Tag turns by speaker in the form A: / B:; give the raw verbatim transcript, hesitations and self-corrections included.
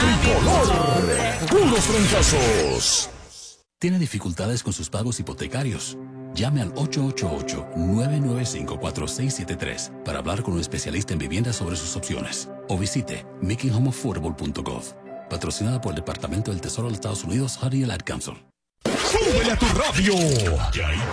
A: tricolor. Puros trancazos.
B: ¿Tiene dificultades con sus pagos hipotecarios? Llame al ocho ocho ocho, nueve nueve cinco, cuatro seis siete tres para hablar con un especialista en vivienda sobre sus opciones. O visite making home affordable punto gov. Patrocinada por el Departamento del Tesoro de los Estados Unidos, Harry y el Ad Council.
A: ¡Súbele a tu radio!